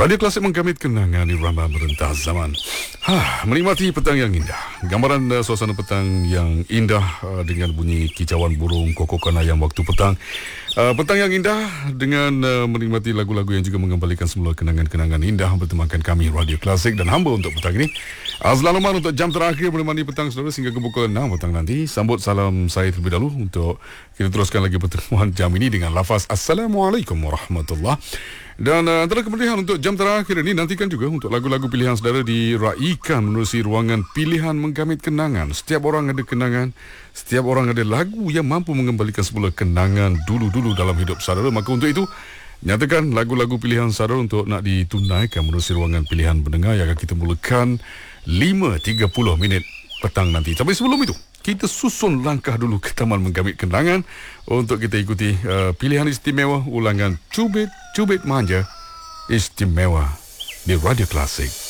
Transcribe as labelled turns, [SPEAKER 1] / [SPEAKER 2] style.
[SPEAKER 1] Radio Klasik menggamit kenangan di irama merentah zaman. Menikmati petang yang indah. Gambaran suasana petang yang indah dengan bunyi kicauan burung kokok ayam waktu petang. Petang yang indah dengan menikmati lagu-lagu yang juga mengembalikan semula kenangan-kenangan indah bertemankan kami Radio Klasik dan hamba untuk petang ini. Azlan Umar untuk jam terakhir menemani petang saudara sehingga ke pukul 6 petang nanti. Sambut salam saya terlebih dahulu untuk kita teruskan lagi pertemuan jam ini dengan lafaz Assalamualaikum warahmatullahi. Dan antara kemeriahan untuk jam terakhir ini, nantikan juga untuk lagu-lagu pilihan saudara diraikan menerusi ruangan pilihan menggamit kenangan. Setiap orang ada kenangan, setiap orang ada lagu yang mampu mengembalikan semula kenangan dulu-dulu dalam hidup saudara. Maka untuk itu, nyatakan lagu-lagu pilihan saudara untuk nak ditunaikan menerusi ruangan pilihan pendengar yang akan kita mulakan 5.30 minit petang nanti. Tapi sebelum itu, kita susun langkah dulu ke Taman Menggamit Kenangan untuk kita ikuti pilihan istimewa ulangan Cubit Manja Istimewa di Radio Klasik.